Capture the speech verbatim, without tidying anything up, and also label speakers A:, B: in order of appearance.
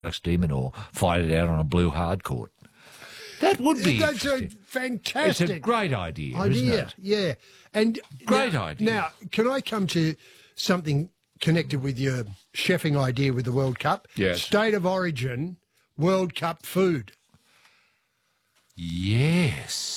A: steaming or fight it out on a blue hardcourt. That would be
B: That's a
A: interesting.
B: fantastic
A: It's a great idea,
B: idea.
A: isn't it?
B: Yeah, and
A: Great
B: now,
A: idea.
B: Now, can I come to something connected with your chefing idea with the World Cup?
A: Yes.
B: State of origin, World Cup food.
A: Yes.